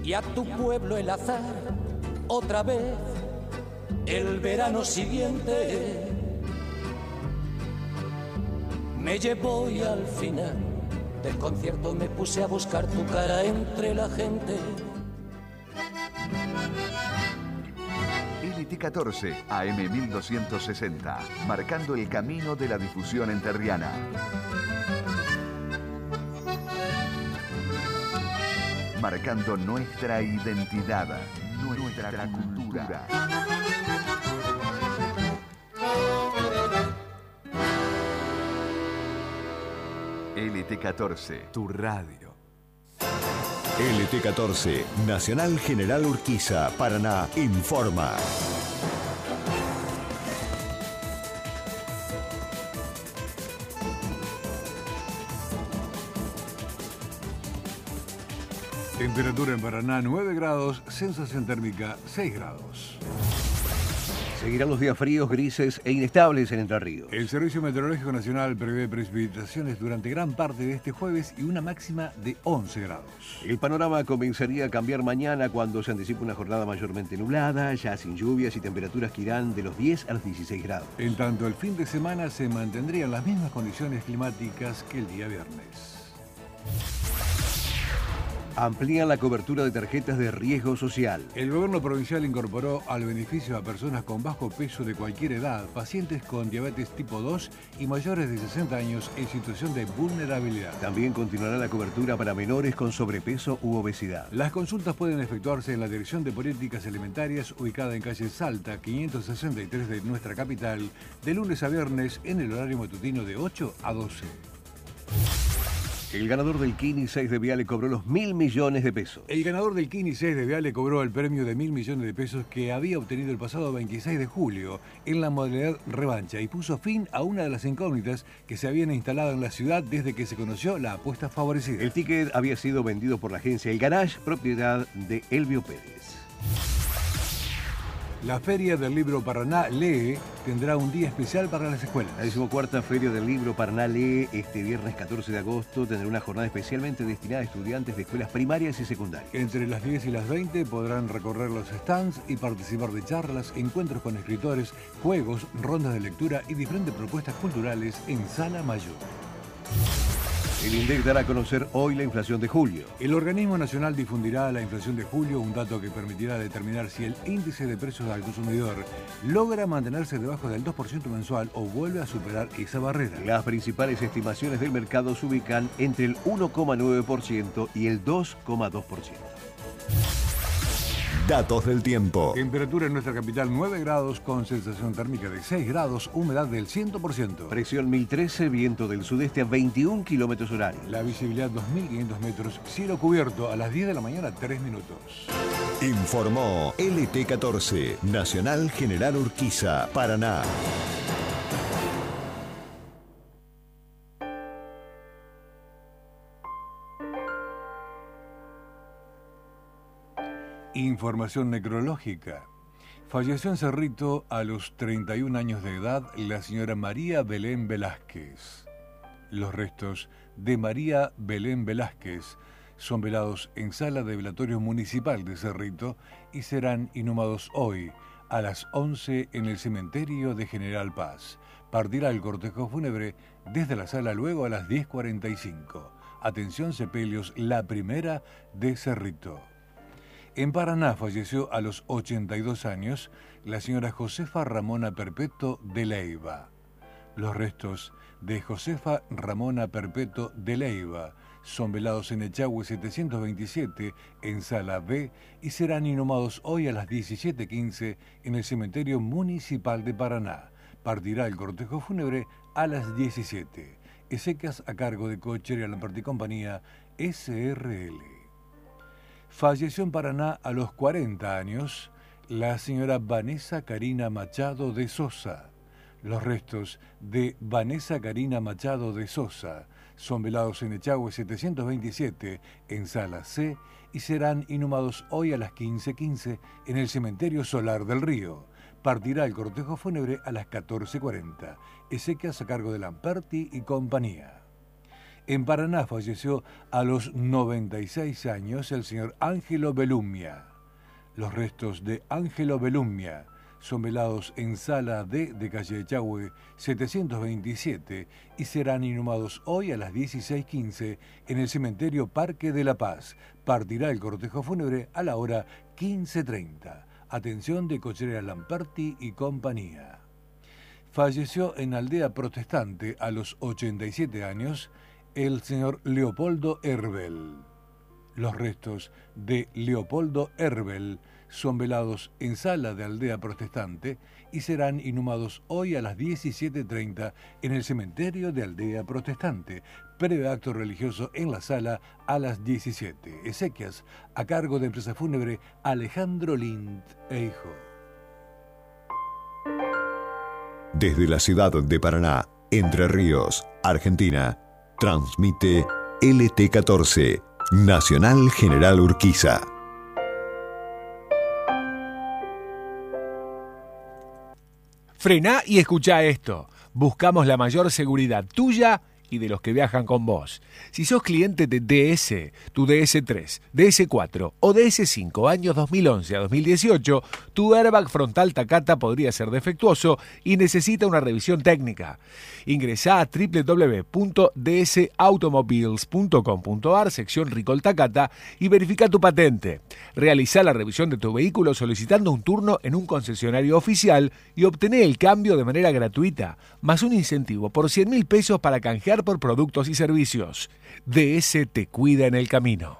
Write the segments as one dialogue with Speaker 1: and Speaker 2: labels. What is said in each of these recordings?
Speaker 1: y a tu pueblo el azar otra vez el verano siguiente me llevó y al final del concierto me puse a buscar tu cara entre la gente.
Speaker 2: LT14 AM 1260, marcando el camino de la difusión enterriana. Marcando nuestra identidad, nuestra cultura. LT14, tu radio.
Speaker 3: LT14, Nacional General Urquiza, Paraná, informa.
Speaker 4: Temperatura en Paraná 9 grados, sensación térmica 6 grados.
Speaker 5: Seguirán los días fríos, grises e inestables en Entre Ríos.
Speaker 4: El Servicio Meteorológico Nacional prevé precipitaciones durante gran parte de este jueves y una máxima de 11 grados.
Speaker 5: El panorama comenzaría a cambiar mañana cuando se anticipa una jornada mayormente nublada, ya sin lluvias y temperaturas que irán de los 10 a los 16 grados.
Speaker 4: En tanto, el fin de semana se mantendrían las mismas condiciones climáticas que el día viernes.
Speaker 5: Amplían la cobertura de tarjetas de riesgo social.
Speaker 4: El gobierno provincial incorporó al beneficio a personas con bajo peso de cualquier edad, pacientes con diabetes tipo 2 y mayores de 60 años en situación de vulnerabilidad.
Speaker 5: También continuará la cobertura para menores con sobrepeso u obesidad.
Speaker 4: Las consultas pueden efectuarse en la Dirección de Políticas Alimentarias, ubicada en calle Salta, 563 de nuestra capital, de lunes a viernes en el horario matutino de 8 a 12.
Speaker 5: El ganador del Kini 6 de Viale cobró los 1.000 millones de pesos.
Speaker 4: El ganador del Kini 6 de Viale cobró el premio de 1.000 millones de pesos que había obtenido el pasado 26 de julio en la modalidad revancha y puso fin a una de las incógnitas que se habían instalado en la ciudad desde que se conoció la apuesta favorecida.
Speaker 5: El ticket había sido vendido por la agencia El Garage, propiedad de Elvio Pérez.
Speaker 4: La Feria del Libro Paraná Lee tendrá un día especial para las escuelas.
Speaker 5: La 14ª Feria del Libro Paraná Lee, este viernes 14 de agosto, tendrá una jornada especialmente destinada a estudiantes de escuelas primarias y secundarias.
Speaker 4: Entre las 10 y las 20 podrán recorrer los stands y participar de charlas, encuentros con escritores, juegos, rondas de lectura y diferentes propuestas culturales en Sala Mayor.
Speaker 5: El INDEC dará a conocer hoy la inflación de julio.
Speaker 4: El organismo nacional difundirá la inflación de julio, un dato que permitirá determinar si el índice de precios al consumidor logra mantenerse debajo del 2% mensual o vuelve a superar esa barrera.
Speaker 5: Las principales estimaciones del mercado se ubican entre el 1,9% y el 2,2%.
Speaker 3: Datos del tiempo.
Speaker 4: Temperatura en nuestra capital 9 grados con sensación térmica de 6 grados, humedad del 100%.
Speaker 5: Presión 1013, viento del sudeste a 21 kilómetros horarios.
Speaker 4: La visibilidad 2.500 metros, cielo cubierto a las 10 de la mañana 3 minutos.
Speaker 3: Informó LT14, Nacional General Urquiza, Paraná.
Speaker 4: Información necrológica. Falleció en Cerrito a los 31 años de edad la señora María Belén Velázquez. Los restos de María Belén Velázquez son velados en Sala de Velatorio Municipal de Cerrito y serán inhumados hoy a las 11 en el cementerio de General Paz. Partirá el cortejo fúnebre desde la sala luego a las 10:45. Atención sepelios, la primera de Cerrito. En Paraná falleció a los 82 años la señora Josefa Ramona Perpeto de Leiva. Los restos de Josefa Ramona Perpeto de Leiva son velados en Echagüe 727 en Sala B y serán inhumados hoy a las 17:15 en el cementerio municipal de Paraná. Partirá el cortejo fúnebre a las 17. Exequias a cargo de Cochería Lamperti Compañía SRL. Falleció en Paraná a los 40 años la señora Vanessa Karina Machado de Sosa. Los restos de Vanessa Karina Machado de Sosa son velados en Echagüe 727 en Sala C y serán inhumados hoy a las 15:15 en el Cementerio Solar del Río. Partirá el cortejo fúnebre a las 14:40. Exequias a cargo de Lamperti y Compañía. En Paraná falleció a los 96 años el señor Ángelo Belumia. Los restos de Ángelo Belumia son velados en Sala D de calle Echagüe 727 y serán inhumados hoy a las 16:15 en el cementerio Parque de la Paz. Partirá el cortejo fúnebre a la hora 15:30. Atención de Cochera Lamperti y compañía. Falleció en Aldea Protestante a los 87 años el señor Leopoldo Herbel. Los restos de Leopoldo Herbel son velados en Sala de Aldea Protestante y serán inhumados hoy a las 17:30 en el cementerio de Aldea Protestante. Previo acto religioso en la sala a las 17. Exequias a cargo de empresa fúnebre Alejandro Lind e Hijo.
Speaker 3: Desde la ciudad de Paraná, Entre Ríos, Argentina, transmite LT14, Nacional General Urquiza.
Speaker 6: Frená y escuchá esto. Buscamos la mayor seguridad tuya y de los que viajan con vos. Si sos cliente de DS, tu DS3, DS4 o DS5 años 2011 a 2018, tu airbag frontal Takata podría ser defectuoso y necesita una revisión técnica. Ingresá a www.dsautomobiles.com.ar, sección Recall Takata, y verifica tu patente. Realizá la revisión de tu vehículo solicitando un turno en un concesionario oficial y obtené el cambio de manera gratuita, más un incentivo por 100.000 pesos para canjear por productos y servicios. DS te cuida en el camino.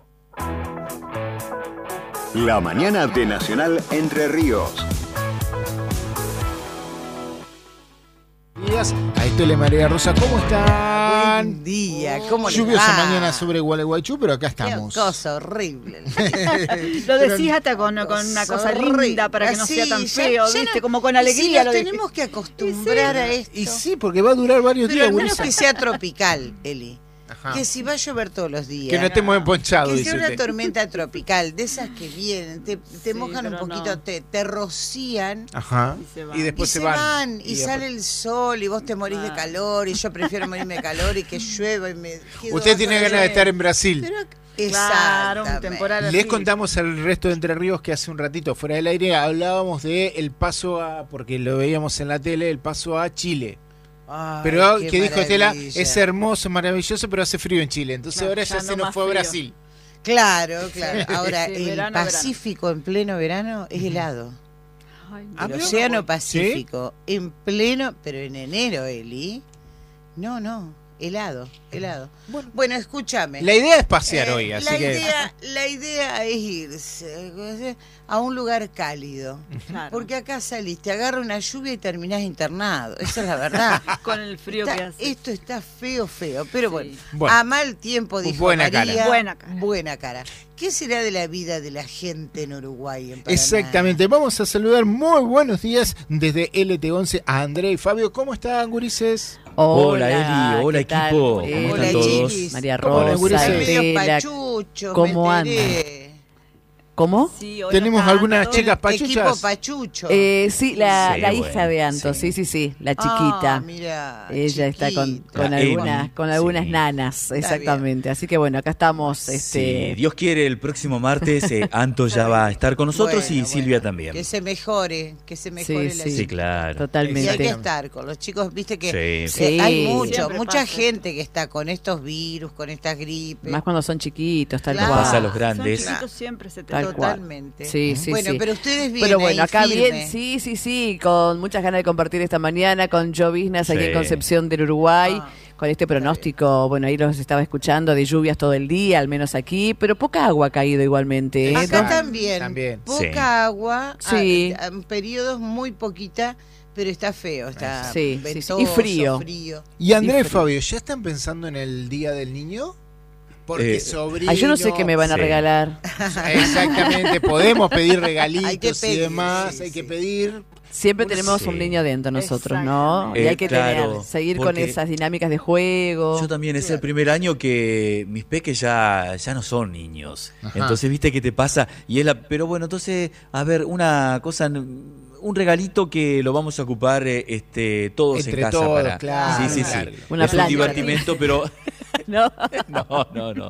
Speaker 3: La mañana de Nacional Entre Ríos.
Speaker 7: A esto le María Rosa, ¿cómo están?
Speaker 8: Buen día, ¿cómo le
Speaker 7: Lluviosa
Speaker 8: va?
Speaker 7: mañana sobre Gualeguaychú, pero acá estamos.
Speaker 8: Qué cosa horrible.
Speaker 9: Lo decís hasta con una cosa linda para que no sea tan feo, ¿viste? Como con alegría
Speaker 8: lo
Speaker 9: lo decís.
Speaker 8: tenemos que acostumbrar a esto.
Speaker 7: Y sí, porque va a durar varios
Speaker 8: Pero
Speaker 7: días.
Speaker 8: al menos
Speaker 7: Gurisa.
Speaker 8: que sea tropical, Eli.
Speaker 7: Ajá.
Speaker 8: Que si va a llover todos los días.
Speaker 7: Que no estemos emponchados,
Speaker 8: Que
Speaker 7: dice
Speaker 8: sea una
Speaker 7: usted.
Speaker 8: tormenta tropical, de esas que vienen, te mojan un
Speaker 9: pero
Speaker 8: poquito,
Speaker 9: no.
Speaker 8: te rocían.
Speaker 7: Ajá.
Speaker 9: Y
Speaker 7: Y después se van.
Speaker 8: Y sale el sol y vos te morís de calor y yo prefiero morirme de calor y que llueva y me quedo
Speaker 7: Usted tiene
Speaker 8: afuera.
Speaker 7: ganas de estar en Brasil.
Speaker 8: Pero,
Speaker 9: Claro, un
Speaker 8: exactamente.
Speaker 9: temporal así.
Speaker 7: Les contamos al resto de Entre Ríos que hace un ratito fuera del aire hablábamos de el paso a, porque lo veíamos en la tele, el paso a Chile.
Speaker 8: Ay,
Speaker 7: Pero
Speaker 8: qué
Speaker 7: que dijo Estela,
Speaker 8: maravilla.
Speaker 7: es hermoso, maravilloso, pero hace frío en Chile. Entonces
Speaker 9: Claro,
Speaker 7: ahora
Speaker 9: ya
Speaker 7: ya se
Speaker 9: no
Speaker 7: nos
Speaker 9: más
Speaker 7: fue a
Speaker 9: frío.
Speaker 7: Brasil.
Speaker 8: Claro. Ahora,
Speaker 9: Sí,
Speaker 8: el
Speaker 9: verano.
Speaker 8: Pacífico en pleno verano es helado.
Speaker 9: Ay,
Speaker 7: Ah,
Speaker 8: El
Speaker 7: pero
Speaker 8: océano
Speaker 7: ¿sí?
Speaker 8: Pacífico en pleno, pero en enero, Eli. No, helado. Bueno, escúchame.
Speaker 7: La idea es pasear hoy, así
Speaker 8: la
Speaker 7: que...
Speaker 8: la idea es irse a un lugar cálido.
Speaker 9: Claro.
Speaker 8: Porque acá salís, te agarra una lluvia y terminás internado. Esa es la verdad.
Speaker 9: Con el frío que hace.
Speaker 8: Esto está feo. Pero bueno,
Speaker 7: Bueno.
Speaker 8: a mal tiempo dijo
Speaker 7: Buena
Speaker 8: María.
Speaker 7: cara.
Speaker 8: Buena cara. ¿Qué será de la vida de la gente en Uruguay? En Paraná?
Speaker 7: Exactamente, vamos a saludar muy buenos días desde LT11 a André y Fabio. ¿Cómo están, gurises?
Speaker 10: Hola, Eli, hola,
Speaker 11: ¿qué tal?
Speaker 10: equipo. ¿Cómo
Speaker 8: Hola,
Speaker 10: están todos?
Speaker 8: chiquis.
Speaker 11: María
Speaker 7: ¿Cómo les
Speaker 11: Rosa,
Speaker 7: parece?
Speaker 8: Medio
Speaker 11: Estela,
Speaker 8: pachuchos,
Speaker 11: ¿cómo
Speaker 8: me enteré.
Speaker 11: ¿Cómo?
Speaker 9: Sí, hoy
Speaker 7: Tenemos
Speaker 9: acá
Speaker 7: algunas
Speaker 9: ando-
Speaker 7: chicas
Speaker 8: Equipo
Speaker 7: pachuchas.
Speaker 8: pachucho.
Speaker 11: Sí, la
Speaker 10: Sí,
Speaker 11: hija
Speaker 10: bueno,
Speaker 11: de Anto,
Speaker 10: sí.
Speaker 11: sí, la chiquita.
Speaker 8: Mira,
Speaker 11: Ella está con
Speaker 10: La
Speaker 11: algunas,
Speaker 10: Emi,
Speaker 11: con algunas
Speaker 10: sí.
Speaker 11: nanas, exactamente. Así que bueno, acá estamos.
Speaker 10: Si Dios quiere, el próximo martes Anto ya va a estar con nosotros y Silvia también.
Speaker 8: Que se mejore la
Speaker 10: Sí,
Speaker 8: situación.
Speaker 10: claro.
Speaker 8: Y hay
Speaker 11: Totalmente.
Speaker 8: que estar con los chicos, viste que
Speaker 10: Sí.
Speaker 8: hay
Speaker 11: Sí.
Speaker 9: Siempre
Speaker 8: mucha
Speaker 9: pasa
Speaker 8: gente que está con estos virus, con estas gripes.
Speaker 11: Más cuando son chiquitos, tal
Speaker 8: Claro.
Speaker 11: cual.
Speaker 10: Pasa a los
Speaker 9: Son
Speaker 10: grandes.
Speaker 9: chiquitos, siempre se te
Speaker 11: Tal
Speaker 9: toca.
Speaker 11: cual.
Speaker 8: Totalmente.
Speaker 11: Sí, sí,
Speaker 8: bueno,
Speaker 11: sí.
Speaker 8: pero ustedes vienen
Speaker 11: Pero bueno,
Speaker 8: ahí
Speaker 11: acá
Speaker 8: firme.
Speaker 11: bien, sí, con muchas ganas de compartir esta mañana con Lloviznas aquí
Speaker 10: Sí.
Speaker 11: en Concepción del Uruguay,
Speaker 8: Ah,
Speaker 11: con este pronóstico, bueno, ahí los estaba escuchando, de lluvias todo el día, al menos aquí, pero poca agua ha caído igualmente. ¿eh?
Speaker 8: Acá
Speaker 11: Dos-
Speaker 8: también. Poca
Speaker 10: Sí.
Speaker 8: agua,
Speaker 11: Sí.
Speaker 8: en periodos muy poquita, pero está feo, está
Speaker 11: Sí, sí, sí.
Speaker 8: ventoso,
Speaker 11: Y frío.
Speaker 7: Y André y
Speaker 11: Sí,
Speaker 7: Fabio, ¿ya están pensando en el Día del Niño? Porque sobrino...
Speaker 11: Ay, yo no sé qué me van a
Speaker 10: Sí.
Speaker 11: regalar.
Speaker 7: Exactamente, podemos pedir regalitos
Speaker 8: Hay que pedir,
Speaker 7: y demás,
Speaker 8: sí,
Speaker 7: hay que
Speaker 8: sí.
Speaker 7: pedir...
Speaker 11: Siempre
Speaker 10: Sí.
Speaker 11: tenemos un niño dentro nosotros, ¿no? Y hay que
Speaker 10: Claro,
Speaker 11: seguir con
Speaker 10: porque
Speaker 11: esas dinámicas de juego.
Speaker 10: Yo también es el primer año que mis peques ya no son niños.
Speaker 7: Ajá.
Speaker 10: Entonces, viste qué te pasa. Pero bueno, entonces, a ver, una cosa, un regalito que lo vamos a ocupar todos
Speaker 7: Entre
Speaker 10: en casa
Speaker 7: todos,
Speaker 10: para.
Speaker 7: claro,
Speaker 10: Sí.
Speaker 7: claro.
Speaker 11: Una
Speaker 10: es un
Speaker 11: plancha.
Speaker 10: divertimento, pero
Speaker 11: No.
Speaker 10: No.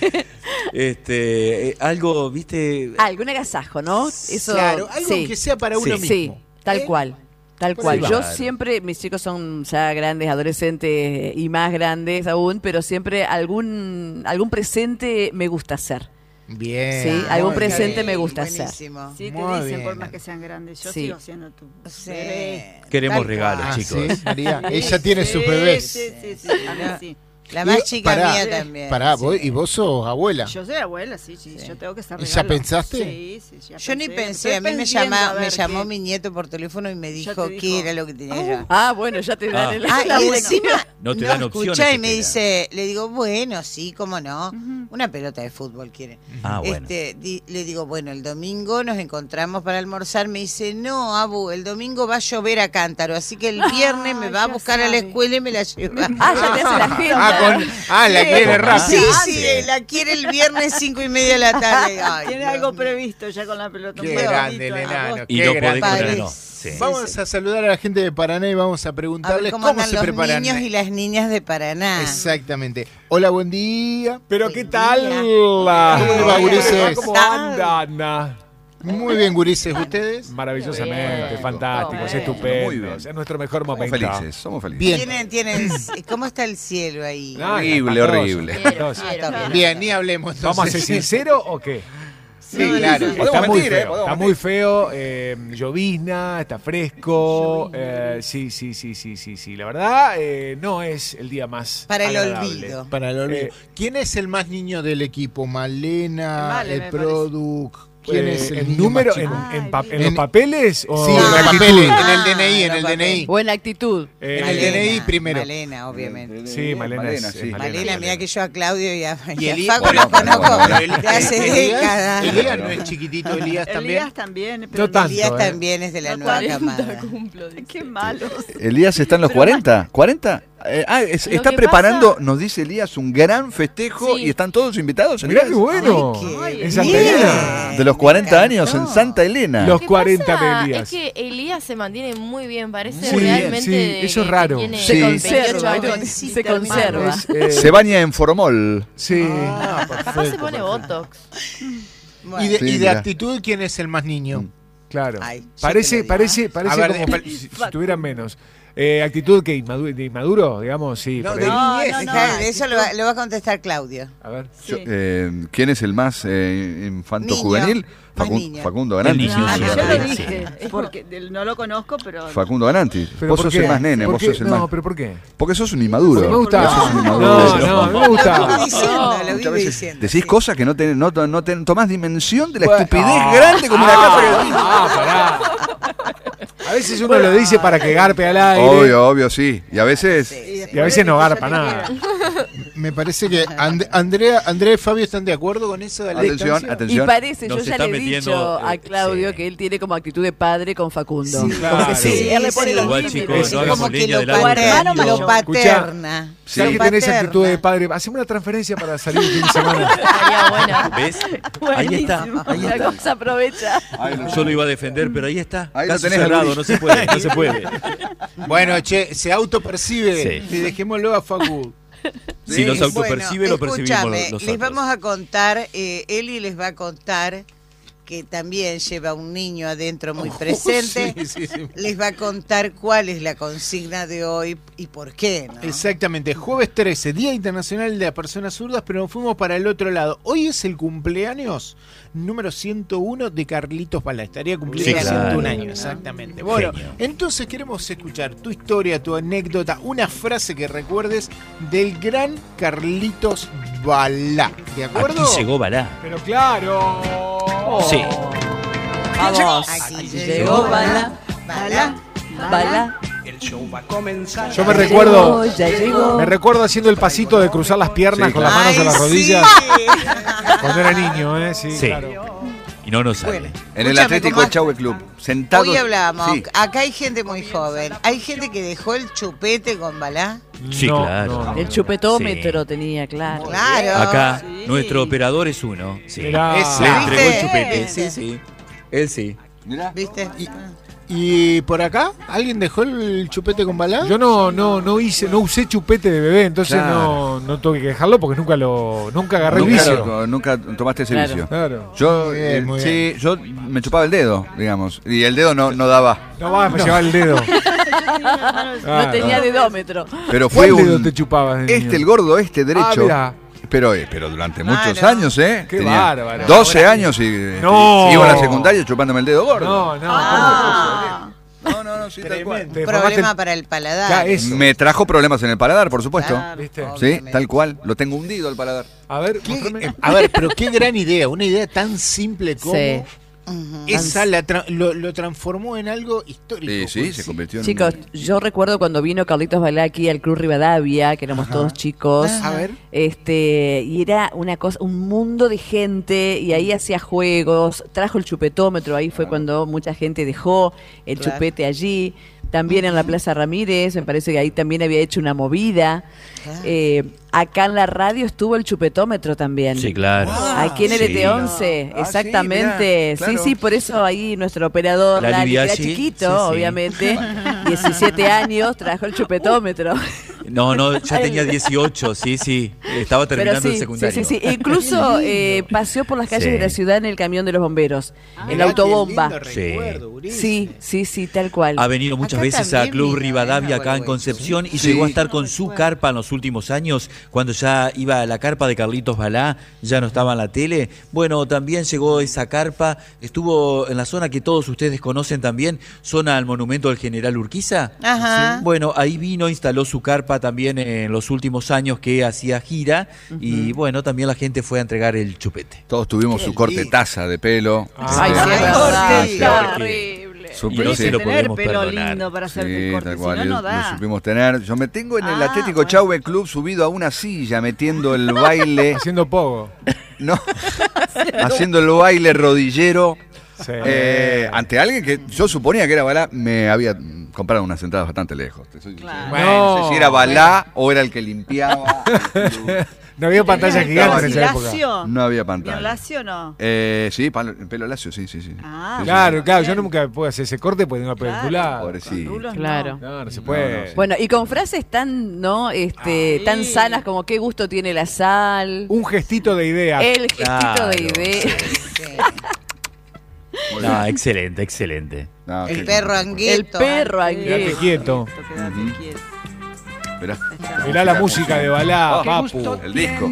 Speaker 10: Algo, ¿viste?
Speaker 11: Algún agasajo, ¿no? Eso,
Speaker 7: Claro, algo que sea para uno mismo.
Speaker 11: Sí, tal cual. Tal cual.
Speaker 10: Claro.
Speaker 11: Yo siempre, mis chicos son ya grandes, adolescentes y más grandes aún, pero siempre algún presente me gusta hacer.
Speaker 7: Bien.
Speaker 11: Sí, algún
Speaker 8: Muy
Speaker 11: presente
Speaker 8: bien,
Speaker 11: me gusta
Speaker 8: buenísimo.
Speaker 11: hacer.
Speaker 9: Sí, te
Speaker 7: Muy
Speaker 9: dicen,
Speaker 7: bien.
Speaker 9: por más que sean grandes. Yo
Speaker 11: Sí.
Speaker 9: sigo siendo tu
Speaker 8: Sí.
Speaker 9: bebé.
Speaker 10: Queremos
Speaker 8: Tal
Speaker 10: regalos,
Speaker 8: cual.
Speaker 10: chicos.
Speaker 7: ¿Sí, María? Ella tiene sus bebés.
Speaker 9: Sí. A mí sí.
Speaker 8: La más
Speaker 7: Y-
Speaker 8: chica
Speaker 7: pará,
Speaker 8: mía también.
Speaker 7: Pará,
Speaker 8: sí.
Speaker 7: y vos sos abuela.
Speaker 9: Yo soy abuela, sí. Yo tengo que estar
Speaker 7: ¿Y ya
Speaker 9: regalo.
Speaker 7: pensaste?
Speaker 9: Sí, ya
Speaker 8: Yo ni pensé,
Speaker 9: Estoy
Speaker 8: a mí me
Speaker 9: pendiendo a ver
Speaker 8: llamó
Speaker 9: qué-
Speaker 8: mi nieto por teléfono y me
Speaker 9: Ya
Speaker 8: dijo
Speaker 9: te
Speaker 8: qué
Speaker 9: dijo.
Speaker 8: era lo que tenía yo.
Speaker 11: Ah, bueno, ya te dan
Speaker 10: Ah.
Speaker 11: el
Speaker 8: Ah,
Speaker 11: la
Speaker 8: y
Speaker 11: buena.
Speaker 8: encima
Speaker 10: No te dan opciones
Speaker 8: escuchá y me
Speaker 10: siquiera.
Speaker 8: dice, le digo, bueno, sí, cómo no, una pelota de fútbol quiere.
Speaker 10: Ah, bueno.
Speaker 8: Le digo, bueno, el domingo nos encontramos para almorzar, me dice, no, Abu, el domingo va a llover a cántaro, así que el viernes me va a
Speaker 9: ya
Speaker 8: buscar a la
Speaker 9: sabe.
Speaker 8: escuela y me la lleva.
Speaker 11: Ah, ya te hace la agenda.
Speaker 7: La quiere rápido.
Speaker 8: Sí, la quiere el viernes 5:30 de la tarde. Ay,
Speaker 9: Tiene
Speaker 8: Dios
Speaker 9: algo
Speaker 8: mío.
Speaker 9: previsto ya con la pelota.
Speaker 7: Qué
Speaker 9: un poquito,
Speaker 7: grande el
Speaker 9: a
Speaker 7: enano.
Speaker 9: agosto.
Speaker 10: Y
Speaker 7: qué
Speaker 10: no
Speaker 7: grande.
Speaker 10: podés
Speaker 8: Padre.
Speaker 10: no. Sí.
Speaker 7: Vamos a saludar a la gente de Paraná y vamos a
Speaker 8: A
Speaker 7: preguntarles
Speaker 8: ver cómo
Speaker 7: cómo
Speaker 8: andan
Speaker 7: se
Speaker 8: los
Speaker 7: preparan.
Speaker 8: niños y las niñas de Paraná.
Speaker 7: Exactamente. Hola, buen día.
Speaker 6: Pero
Speaker 8: Buen
Speaker 6: ¿qué tal?
Speaker 8: día.
Speaker 7: ¿Cómo le va, gurises?
Speaker 6: ¿Cómo
Speaker 8: ¿Tal?
Speaker 6: andan?
Speaker 7: Muy bien, gurises, ¿ustedes?
Speaker 6: Maravillosamente,
Speaker 11: Bien.
Speaker 6: fantásticos,
Speaker 11: Bien.
Speaker 6: estupendos.
Speaker 2: Muy bien.
Speaker 6: Es nuestro mejor
Speaker 2: Somos
Speaker 6: momento.
Speaker 2: felices, somos felices.
Speaker 7: Bien.
Speaker 8: Tienen, ¿cómo está el cielo ahí?
Speaker 6: No,
Speaker 2: Horrible,
Speaker 6: espantoso,
Speaker 2: horrible.
Speaker 6: espantoso.
Speaker 8: Ah, está bien.
Speaker 7: Bien, ni hablemos entonces.
Speaker 6: ¿Vamos a ser sinceros o qué?
Speaker 7: Sí, claro.
Speaker 2: Podemos
Speaker 6: Está muy
Speaker 2: mentir,
Speaker 6: feo,
Speaker 2: podemos
Speaker 6: está
Speaker 2: mentir.
Speaker 6: muy feo, llovizna, está fresco, sí, la verdad no es el día más
Speaker 8: Para el
Speaker 6: agradable.
Speaker 8: olvido.
Speaker 7: Para el olvido. ¿Quién es el más niño del equipo? ¿Malena?
Speaker 9: Vale,
Speaker 7: ¿El
Speaker 9: me
Speaker 7: Produc? ¿Quién es el niño
Speaker 6: número
Speaker 7: más chico?
Speaker 6: en los papeles o
Speaker 7: Sí,
Speaker 6: en
Speaker 7: en
Speaker 6: la
Speaker 7: los
Speaker 6: actitud?
Speaker 7: papeles, en el
Speaker 8: Ah,
Speaker 7: DNI, en
Speaker 8: los
Speaker 7: el
Speaker 8: papeles.
Speaker 7: DNI.
Speaker 11: Buena actitud.
Speaker 7: En el DNI primero.
Speaker 8: Malena, obviamente.
Speaker 6: Sí, Malena, es
Speaker 2: sí.
Speaker 8: Malena, mira que yo a Claudio y a
Speaker 7: Elías?
Speaker 8: Facu los
Speaker 2: Bueno,
Speaker 8: conozco
Speaker 2: bueno,
Speaker 8: de hace décadas.
Speaker 7: Elías no es chiquitito, Elías también.
Speaker 9: Elías también. Pero
Speaker 6: No tanto.
Speaker 8: Elías también es de la nueva
Speaker 9: 40
Speaker 8: camada.
Speaker 9: cumplo. Qué malos.
Speaker 2: Elías está en los
Speaker 9: Pero
Speaker 2: 40. ¿40? Está
Speaker 12: que
Speaker 2: preparando,
Speaker 12: pasa-
Speaker 2: nos dice Elías, un gran festejo
Speaker 12: Sí.
Speaker 2: y están todos invitados.
Speaker 6: Mirá
Speaker 2: Elías.
Speaker 6: qué bueno.
Speaker 8: Ay, qué
Speaker 6: En Santa
Speaker 8: bien.
Speaker 6: Elena.
Speaker 2: De los 40 años en
Speaker 8: encantó.
Speaker 2: Santa Elena.
Speaker 6: Los
Speaker 12: Lo que
Speaker 6: 40
Speaker 12: pasa
Speaker 6: de Elías.
Speaker 12: Es que Elías se mantiene muy bien, parece
Speaker 6: Muy bien,
Speaker 12: realmente.
Speaker 6: sí,
Speaker 12: de
Speaker 6: eso es
Speaker 12: que
Speaker 6: raro.
Speaker 12: tiene
Speaker 2: Se
Speaker 12: 28
Speaker 11: conserva,
Speaker 12: años.
Speaker 11: se conserva.
Speaker 2: Se baña en formol.
Speaker 6: Sí.
Speaker 12: Capaz se pone botox.
Speaker 8: Bueno,
Speaker 7: ¿Y de,
Speaker 2: Sí,
Speaker 7: y de
Speaker 2: mirá.
Speaker 7: actitud quién es el más niño?
Speaker 6: Claro.
Speaker 8: Ay, yo te
Speaker 6: Parece,
Speaker 8: lo digo.
Speaker 6: parece
Speaker 7: A ver,
Speaker 6: como
Speaker 7: de-
Speaker 6: si tuvieran menos. Actitud que de inmaduro, digamos, sí.
Speaker 7: No,
Speaker 6: por
Speaker 7: de
Speaker 6: ahí.
Speaker 7: niñez.
Speaker 8: Dejá, de eso lo va a contestar Claudio.
Speaker 6: A ver.
Speaker 2: Yo, ¿Quién es el más infanto
Speaker 8: Niño,
Speaker 2: juvenil?
Speaker 8: más niño.
Speaker 2: Facundo Gananti.
Speaker 10: niño,
Speaker 9: Ah,
Speaker 10: sí,
Speaker 9: yo
Speaker 10: sí,
Speaker 9: lo
Speaker 10: sí.
Speaker 9: dije. Porque no lo conozco, pero.
Speaker 2: Facundo Gananti.
Speaker 6: ¿Pero
Speaker 2: Vos
Speaker 6: por
Speaker 2: sos
Speaker 6: qué?
Speaker 2: el más nene,
Speaker 6: ¿Por
Speaker 2: vos
Speaker 6: qué?
Speaker 2: sos el más.
Speaker 6: No, pero ¿por qué?
Speaker 2: Porque sos un inmaduro.
Speaker 6: Me gusta.
Speaker 2: Vos sos un inmaduro.
Speaker 6: No, me
Speaker 8: Lo vive
Speaker 6: gusta.
Speaker 8: diciendo, lo
Speaker 2: Muchas
Speaker 8: vive
Speaker 2: veces
Speaker 8: diciendo.
Speaker 2: decís
Speaker 8: sí.
Speaker 2: cosas que no tomás dimensión de la
Speaker 6: Bueno,
Speaker 2: estupidez grande como una casa
Speaker 6: pará. A veces uno lo dice para que garpe al aire.
Speaker 2: Obvio, sí. Y a veces.
Speaker 6: Y a veces no garpa nada.
Speaker 7: Me parece que Andrea y Fabio están de acuerdo con eso de la
Speaker 2: Atención,
Speaker 7: distancia.
Speaker 11: Y
Speaker 2: atención.
Speaker 11: parece, yo
Speaker 10: Nos
Speaker 11: ya
Speaker 10: está
Speaker 11: le he dicho
Speaker 10: metiendo,
Speaker 11: a Claudio
Speaker 10: sí.
Speaker 11: que él tiene como actitud de padre con Facundo.
Speaker 8: Sí,
Speaker 6: claro.
Speaker 11: Como que sí,
Speaker 8: Sí,
Speaker 11: él le pone
Speaker 8: sí.
Speaker 11: los
Speaker 10: Igual,
Speaker 11: límites.
Speaker 10: chicos,
Speaker 8: Es
Speaker 10: no hagamos
Speaker 8: como que
Speaker 10: leña
Speaker 8: lo
Speaker 10: del árbol
Speaker 8: paterna.
Speaker 10: caído.
Speaker 8: Lo paterna.
Speaker 6: Si alguien
Speaker 8: Lo
Speaker 6: tenés
Speaker 8: paterna.
Speaker 6: actitud de padre, hacemos una transferencia para salir el fin de semana.
Speaker 12: Estaría bueno.
Speaker 10: ¿Ves? Ahí está, ahí
Speaker 11: La
Speaker 10: está.
Speaker 11: cosa aprovecha.
Speaker 10: Yo lo iba a defender, pero ahí está.
Speaker 2: Ahí lo
Speaker 10: Caso
Speaker 2: tenés,
Speaker 10: cerrado,
Speaker 2: Luis.
Speaker 10: no se puede, no se puede.
Speaker 7: Bueno, che, se autopercibe.
Speaker 10: Sí.
Speaker 7: Y dejémoslo a Facu.
Speaker 10: Si nos autopercibe, lo percibimos
Speaker 8: escúchame,
Speaker 10: nosotros.
Speaker 8: les vamos a contar, Eli les va a contar que también lleva un niño adentro muy presente.
Speaker 7: Sí.
Speaker 8: Les va a contar cuál es la consigna de hoy y por qué, ¿no?
Speaker 7: Exactamente, jueves 13, Día Internacional de las Personas Zurdas, pero nos fuimos para el otro lado. Hoy es el cumpleaños número 101 de Carlitos Balá. Estaría cumpliendo
Speaker 10: Sí, claro.
Speaker 7: 101 años, exactamente. Bueno,
Speaker 10: Genio.
Speaker 7: entonces queremos escuchar tu historia, tu anécdota, una frase que recuerdes del gran Carlitos Balá. ¿De acuerdo?
Speaker 10: Aquí llegó Balá.
Speaker 6: Pero claro.
Speaker 10: Sí.
Speaker 11: Vamos.
Speaker 8: Aquí
Speaker 11: Llegó Bala,
Speaker 8: Bala.
Speaker 11: Bala.
Speaker 6: Yo me recuerdo.
Speaker 11: Ya llegó.
Speaker 6: Me recuerdo haciendo el pasito de cruzar las piernas
Speaker 2: Sí,
Speaker 6: con las
Speaker 2: claro.
Speaker 6: manos a las
Speaker 8: Ay,
Speaker 6: rodillas
Speaker 8: sí.
Speaker 6: cuando era niño, ¿eh? Sí,
Speaker 10: Sí.
Speaker 6: claro.
Speaker 10: Y no nos sale.
Speaker 8: Bueno,
Speaker 2: En el
Speaker 8: escúchame,
Speaker 2: Atlético
Speaker 8: ¿cómo-
Speaker 2: Echagüe Club. Sentados.
Speaker 8: Hoy hablábamos,
Speaker 2: Sí.
Speaker 8: acá hay gente muy joven. Hay gente que dejó el chupete con Balá.
Speaker 10: Sí,
Speaker 6: No,
Speaker 10: claro.
Speaker 6: no.
Speaker 11: El chupetómetro tenía, claro.
Speaker 8: Claro.
Speaker 10: Acá,
Speaker 9: Sí.
Speaker 10: nuestro operador es uno. Sí.
Speaker 6: Mirá.
Speaker 7: Esa.
Speaker 10: Le
Speaker 8: ¿Viste?
Speaker 10: entregó el chupete. Sí, sí. Él sí.
Speaker 2: Mirá.
Speaker 8: ¿Viste?
Speaker 7: ¿Y por acá? ¿Alguien dejó el chupete con balá?
Speaker 6: Yo no usé chupete de bebé, entonces
Speaker 5: Claro.
Speaker 6: no tuve que dejarlo porque nunca agarré el vicio.
Speaker 13: Nunca tomaste ese
Speaker 11: Claro.
Speaker 13: vicio.
Speaker 6: Claro.
Speaker 13: Yo,
Speaker 7: Muy bien, muy
Speaker 13: sí, yo me chupaba el dedo, digamos. Y el dedo no daba.
Speaker 6: No va, me llevaba el dedo.
Speaker 11: No tenía dedómetro.
Speaker 13: Pero fue
Speaker 6: ¿Cuál dedo
Speaker 13: un.
Speaker 6: te chupabas de niño?
Speaker 13: El gordo, derecho.
Speaker 6: Ah, mirá.
Speaker 13: Pero durante muchos
Speaker 8: Claro.
Speaker 13: años, ¿eh?
Speaker 6: Qué
Speaker 13: Tenía
Speaker 6: bárbaro.
Speaker 13: 12 años y
Speaker 6: No.
Speaker 13: iba a la secundaria chupándome el dedo gordo.
Speaker 6: No.
Speaker 13: No, sí, tal cual.
Speaker 6: Te
Speaker 8: Problema
Speaker 6: formaste-
Speaker 8: para el paladar.
Speaker 6: Ya, eso.
Speaker 13: Me trajo problemas en el paladar, por supuesto.
Speaker 8: Claro,
Speaker 6: ¿Viste?
Speaker 13: Sí,
Speaker 8: obviamente.
Speaker 13: tal cual. Lo tengo hundido el paladar.
Speaker 6: A ver, mostrame.
Speaker 7: A ver, pero qué gran idea. Una idea tan simple como...
Speaker 11: Sí.
Speaker 7: Esa lo transformó en algo histórico.
Speaker 13: Sí,
Speaker 7: pues.
Speaker 13: se convirtió en.
Speaker 11: Chicos, yo recuerdo cuando vino Carlitos Balá aquí al Club Rivadavia, que éramos todos chicos.
Speaker 7: A ver.
Speaker 11: Y era una cosa, un mundo de gente, y ahí hacía juegos, trajo el chupetómetro, ahí fue cuando mucha gente dejó el
Speaker 8: Claro.
Speaker 11: chupete allí. También en la Plaza Ramírez, me parece que ahí también había hecho una movida.
Speaker 8: Claro.
Speaker 11: Acá en la radio estuvo el chupetómetro también.
Speaker 10: Sí, claro.
Speaker 11: Aquí en
Speaker 10: Sí.
Speaker 11: LT11,
Speaker 13: Ah,
Speaker 11: exactamente.
Speaker 13: sí, mirá, claro.
Speaker 11: Sí, por eso ahí nuestro operador,
Speaker 10: Lali
Speaker 11: Lali, que era
Speaker 10: Biaggi,
Speaker 11: chiquito,
Speaker 10: sí, sí.
Speaker 11: obviamente, 17 años, trajo el chupetómetro.
Speaker 10: No, ya tenía 18, sí. Estaba
Speaker 11: Pero
Speaker 10: terminando el
Speaker 11: sí,
Speaker 10: secundario.
Speaker 11: sí. Incluso paseó por las calles
Speaker 10: Sí.
Speaker 11: de la ciudad en el camión de los bomberos, en
Speaker 7: Mirá
Speaker 11: la autobomba.
Speaker 7: qué lindo recuerdo, Ulises.
Speaker 11: Sí, tal cual.
Speaker 10: Ha venido muchas
Speaker 8: Acá
Speaker 10: veces a
Speaker 8: también
Speaker 10: Club
Speaker 8: vino,
Speaker 10: Rivadavia,
Speaker 8: ¿no?
Speaker 10: acá en Concepción, y
Speaker 13: Sí.
Speaker 10: llegó a estar con su carpa en los últimos años, cuando ya iba a la carpa de Carlitos Balá, ya no estaba en la tele. Bueno, también llegó esa carpa, estuvo en la zona que todos ustedes conocen también, zona al monumento del General Urquiza.
Speaker 8: Ajá.
Speaker 10: Bueno, ahí vino, instaló su carpa también en los últimos años que hacía gira, y bueno, también la gente fue a entregar el chupete.
Speaker 13: Todos tuvimos
Speaker 7: Qué
Speaker 13: su corte
Speaker 7: lindo.
Speaker 13: taza de pelo.
Speaker 11: Ay,
Speaker 8: Ay,
Speaker 11: sí, es verdad,
Speaker 8: sí.
Speaker 11: qué horrible.
Speaker 13: Súper,
Speaker 10: Y no
Speaker 13: sí.
Speaker 10: se lo
Speaker 9: tener
Speaker 10: podemos
Speaker 9: pelo
Speaker 10: perdonar.
Speaker 9: lindo para hacerte
Speaker 13: Sí,
Speaker 9: el corte,
Speaker 13: tal
Speaker 9: si
Speaker 13: cual,
Speaker 9: no, no
Speaker 13: lo
Speaker 9: da.
Speaker 13: supimos tener. Yo me tengo en el
Speaker 9: Ah,
Speaker 13: Atlético
Speaker 9: bueno.
Speaker 13: Chauve Club subido a una silla, metiendo el baile,
Speaker 6: Haciendo pogo.
Speaker 13: no, haciendo el baile rodillero
Speaker 6: Sí.
Speaker 13: ante alguien que yo suponía que era Balá. Me había comprado unas entradas bastante lejos. te soy sincero.
Speaker 6: Bueno,
Speaker 13: No sé si era Balá o era el que limpiaba.
Speaker 6: No había pantalla gigante en esa época.
Speaker 9: ¿Lacio?
Speaker 13: No había
Speaker 9: ¿Bien
Speaker 13: pantalla.
Speaker 9: lacio o no?
Speaker 13: Sí, pelo lacio, sí.
Speaker 9: Ah,
Speaker 13: Sí,
Speaker 6: Claro, yo nunca puedo hacer ese corte porque tengo una película.
Speaker 13: Pobrecito.
Speaker 9: rulos
Speaker 11: Claro.
Speaker 6: No se puede.
Speaker 13: sí.
Speaker 11: Bueno, y con frases tan, ¿no? Tan sanas como qué gusto tiene la sal,
Speaker 6: Un gestito de idea.
Speaker 11: el gestito
Speaker 10: Claro,
Speaker 11: de idea.
Speaker 13: Muy
Speaker 10: No,
Speaker 13: bien.
Speaker 10: excelente.
Speaker 13: No,
Speaker 8: El
Speaker 13: sí,
Speaker 8: perro
Speaker 13: sí.
Speaker 8: angueto.
Speaker 11: El perro
Speaker 6: Quédate
Speaker 11: angueto.
Speaker 6: quieto.
Speaker 9: Quédate quieto.
Speaker 13: Mirá.
Speaker 6: Mirá la música de Balá,
Speaker 13: Oh,
Speaker 6: papu.
Speaker 13: el disco.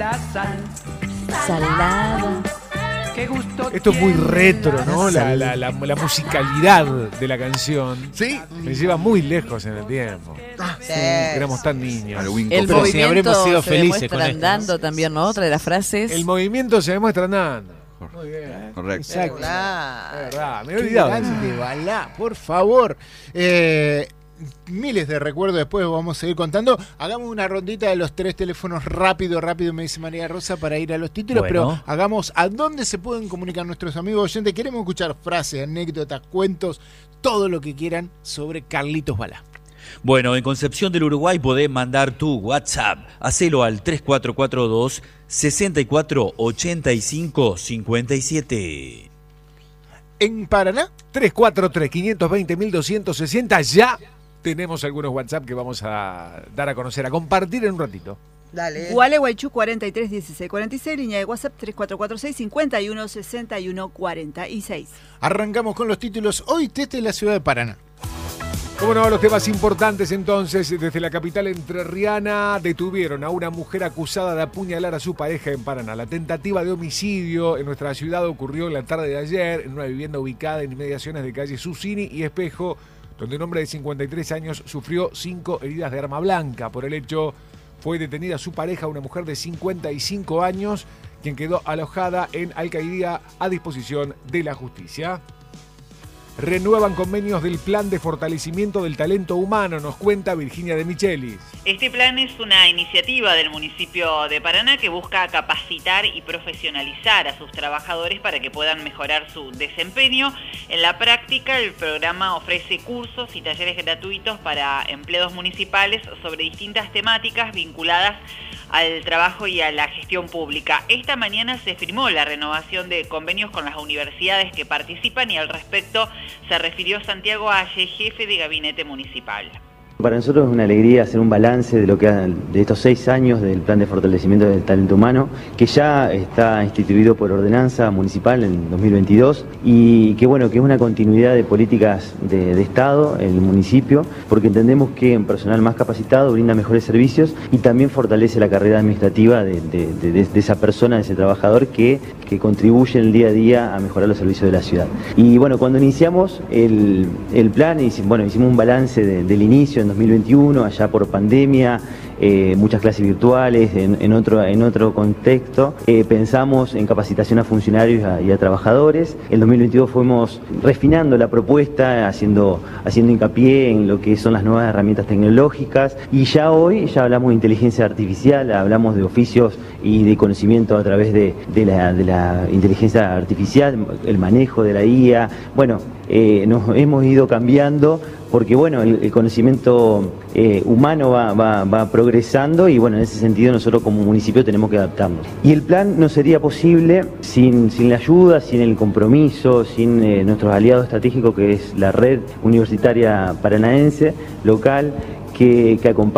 Speaker 11: Salada.
Speaker 6: Esto es muy retro, ¿no? La musicalidad de la canción.
Speaker 13: Sí.
Speaker 6: Me lleva muy lejos en el tiempo.
Speaker 8: Sí.
Speaker 6: Éramos tan niños.
Speaker 13: Halloween
Speaker 11: El
Speaker 7: Pero si
Speaker 11: movimiento
Speaker 7: habremos sido
Speaker 11: se
Speaker 7: felices
Speaker 11: demuestra
Speaker 7: con esto,
Speaker 11: andando también, ¿no? Otra de las frases.
Speaker 6: El movimiento se demuestra andando. Muy bien.
Speaker 13: Correcto.
Speaker 7: Exacto.
Speaker 8: Claro.
Speaker 6: Es verdad, me he
Speaker 7: Qué
Speaker 6: olvidado. de
Speaker 7: grande
Speaker 6: eso.
Speaker 7: Balá, por favor. Miles de recuerdos después vamos a seguir contando. Hagamos una rondita de los 3 teléfonos rápido, me dice María Rosa, para ir a los títulos,
Speaker 10: Bueno.
Speaker 7: pero hagamos a dónde se pueden comunicar nuestros amigos oyentes. Queremos escuchar frases, anécdotas, cuentos, todo lo que quieran sobre Carlitos Balá.
Speaker 10: Bueno, en Concepción del Uruguay podés mandar tu WhatsApp. Hacelo al 3442 64 85 57.
Speaker 7: En Paraná,
Speaker 6: 343-520-1260. Ya tenemos algunos WhatsApp que vamos a dar a conocer, a compartir en un ratito.
Speaker 8: Dale.
Speaker 9: Gualeguaychú 43 16 46, línea de WhatsApp 3446 51 61 46.
Speaker 7: arrancamos con los títulos. Hoy desde la ciudad de Paraná.
Speaker 6: Como no, los temas importantes entonces. Desde la capital entrerriana detuvieron a una mujer acusada de apuñalar a su pareja en Paraná. La tentativa de homicidio en nuestra ciudad ocurrió en la tarde de ayer en una vivienda ubicada en inmediaciones de calle Susini y Espejo, donde un hombre de 53 años sufrió 5 heridas de arma blanca. Por el hecho fue detenida su pareja, una mujer de 55 años, quien quedó alojada en Alcaidía a disposición de la justicia. Renuevan convenios del Plan de Fortalecimiento del Talento Humano, nos cuenta Virginia de Michelis.
Speaker 14: Este plan es una iniciativa del municipio de Paraná que busca capacitar y profesionalizar a sus trabajadores para que puedan mejorar su desempeño. En la práctica, el programa ofrece cursos y talleres gratuitos para empleados municipales sobre distintas temáticas vinculadas al trabajo y a la gestión pública. Esta mañana se firmó la renovación de convenios con las universidades que participan y al respecto se refirió Santiago Aye, jefe de gabinete municipal.
Speaker 15: Para nosotros es una alegría hacer un balance de estos 6 años del plan de fortalecimiento del talento humano, que ya está instituido por ordenanza municipal en 2022 y que es una continuidad de políticas de Estado en el municipio, porque entendemos que un personal más capacitado brinda mejores servicios y también fortalece la carrera administrativa de esa persona, de ese trabajador que contribuye en el día a día a mejorar los servicios de la ciudad. Y cuando iniciamos el plan, hicimos un balance del inicio en 2021, allá por pandemia, muchas clases virtuales, en otro contexto. Pensamos en capacitación a funcionarios y a trabajadores. En 2022 fuimos refinando la propuesta, haciendo hincapié en lo que son las nuevas herramientas tecnológicas y hoy hablamos de inteligencia artificial, hablamos de oficios y de conocimiento a través de la inteligencia artificial, el manejo de la IA. Nos hemos ido cambiando porque el conocimiento humano va progresando y en ese sentido nosotros como municipio tenemos que adaptarnos. Y el plan no sería posible sin la ayuda, sin el compromiso, sin nuestros aliados estratégicos, que es la red universitaria paranaense local, que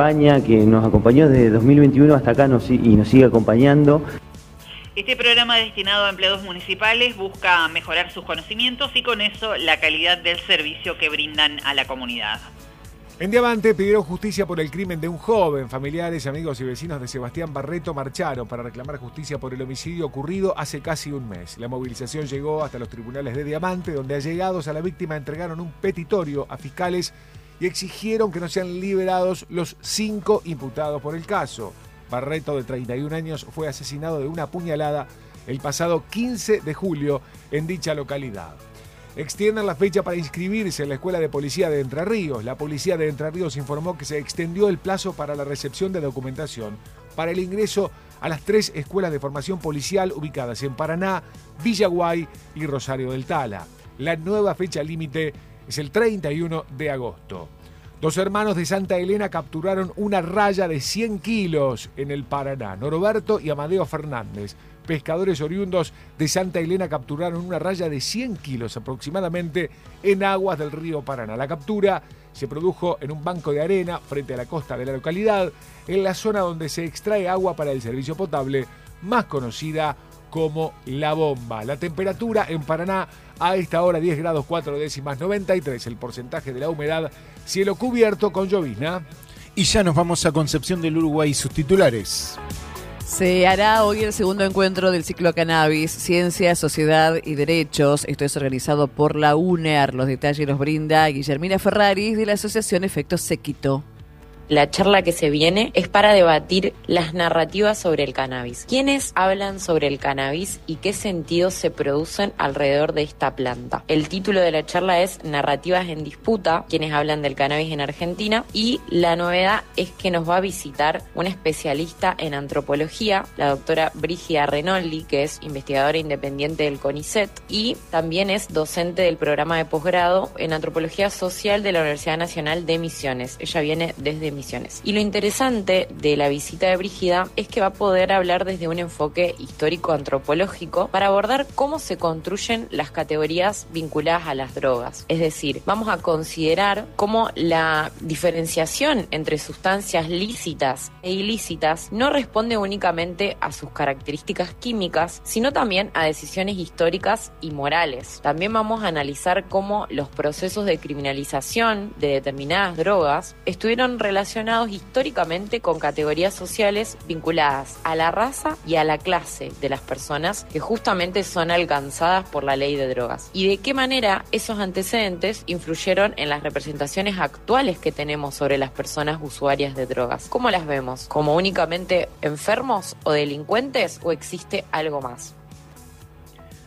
Speaker 15: nos acompañó desde 2021 hasta acá y nos sigue acompañando.
Speaker 14: Este programa destinado a empleados municipales busca mejorar sus conocimientos y con eso la calidad del servicio que brindan a la comunidad.
Speaker 6: En Diamante pidieron justicia por el crimen de un joven. Familiares, amigos y vecinos de Sebastián Barreto marcharon para reclamar justicia por el homicidio ocurrido hace casi un mes. La movilización llegó hasta los tribunales de Diamante, donde allegados a la víctima entregaron un petitorio a fiscales y exigieron que no sean liberados los 5 imputados por el caso. Barreto, de 31 años, fue asesinado de una puñalada el pasado 15 de julio en dicha localidad. Extienden la fecha para inscribirse en la Escuela de Policía de Entre Ríos. La Policía de Entre Ríos informó que se extendió el plazo para la recepción de documentación para el ingreso a las 3 escuelas de formación policial ubicadas en Paraná, Villaguay y Rosario del Tala. La nueva fecha límite es el 31 de agosto. 2 hermanos de Santa Elena capturaron una raya de 100 kilos en el Paraná. Norberto y Amadeo Fernández, pescadores oriundos de Santa Elena, capturaron una raya de 100 kilos aproximadamente en aguas del río Paraná. La captura se produjo en un banco de arena frente a la costa de la localidad, en la zona donde se extrae agua para el servicio potable, más conocida como La Bomba. La temperatura en Paraná a esta hora 10 grados 4 décimas, 93 el porcentaje de la humedad, cielo cubierto con llovizna.
Speaker 7: Y ya nos vamos a Concepción del Uruguay y sus titulares.
Speaker 11: Se hará hoy el segundo encuentro del ciclo Cannabis, Ciencia, Sociedad y Derechos. Esto es organizado por la UNER. Los detalles los brinda Guillermina Ferraris de la Asociación Efectos Séquito.
Speaker 16: La charla que se viene es para debatir las narrativas sobre el cannabis. ¿Quiénes hablan sobre el cannabis y qué sentidos se producen alrededor de esta planta? El título de la charla es Narrativas en disputa, quienes hablan del cannabis en Argentina, y la novedad es que nos va a visitar una especialista en antropología, la doctora Brígida Renoldi, que es investigadora independiente del CONICET y también es docente del programa de posgrado en antropología social de la Universidad Nacional de Misiones. Ella viene desde Misiones. Y lo interesante de la visita de Brígida es que va a poder hablar desde un enfoque histórico-antropológico para abordar cómo se construyen las categorías vinculadas a las drogas. Es decir, vamos a considerar cómo la diferenciación entre sustancias lícitas e ilícitas no responde únicamente a sus características químicas, sino también a decisiones históricas y morales. También vamos a analizar cómo los procesos de criminalización de determinadas drogas estuvieron relacionados históricamente con categorías sociales vinculadas a la raza y a la clase de las personas que justamente son alcanzadas por la ley de drogas. Y de qué manera esos antecedentes influyeron en las representaciones actuales que tenemos sobre las personas usuarias de drogas. ¿Cómo las vemos? ¿Como únicamente enfermos o delincuentes o existe algo más?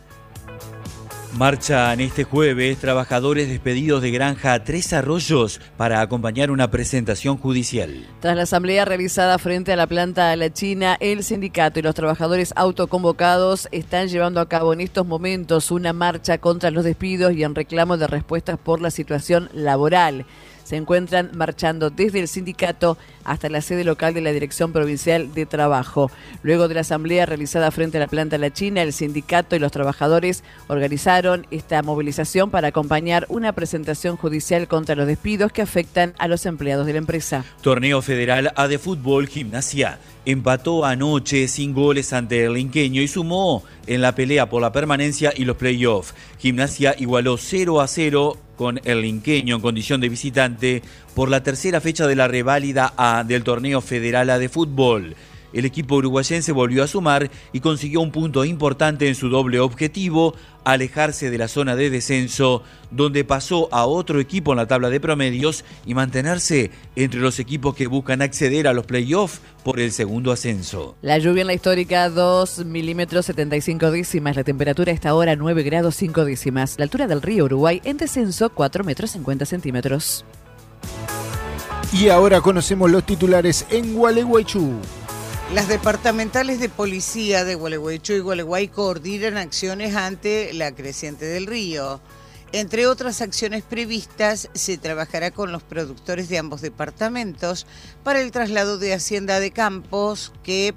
Speaker 10: Marchan este jueves trabajadores despedidos de Granja Tres Arroyos para acompañar una presentación judicial.
Speaker 11: Tras la asamblea realizada frente a la planta La China, el sindicato y los trabajadores autoconvocados están llevando a cabo en estos momentos una marcha contra los despidos y en reclamo de respuestas por la situación laboral. Se encuentran marchando desde el sindicato hasta la sede local de la Dirección Provincial de Trabajo. Luego de la asamblea realizada frente a la planta La China, el sindicato y los trabajadores organizaron esta movilización para acompañar una presentación judicial contra los despidos que afectan a los empleados de la empresa.
Speaker 10: Torneo Federal A de Fútbol, Gimnasia empató anoche sin goles ante el Linqueño y sumó en la pelea por la permanencia y los playoffs. Gimnasia igualó 0-0 con el Linqueño en condición de visitante por la tercera fecha de la reválida A del Torneo Federal A de Fútbol. El equipo uruguayense volvió a sumar y consiguió un punto importante en su doble objetivo, alejarse de la zona de descenso, donde pasó a otro equipo en la tabla de promedios y mantenerse entre los equipos que buscan acceder a los playoffs por el segundo ascenso.
Speaker 11: La lluvia en la histórica 2 milímetros 75 décimas, la temperatura está ahora 9 grados 5 décimas, la altura del río Uruguay en descenso 4 metros 50 centímetros.
Speaker 7: Y ahora conocemos los titulares en Gualeguaychú.
Speaker 8: Las departamentales de policía de Gualeguaychú y Gualeguay coordinan acciones ante la creciente del río. Entre otras acciones previstas, se trabajará con los productores de ambos departamentos para el traslado de hacienda de campos que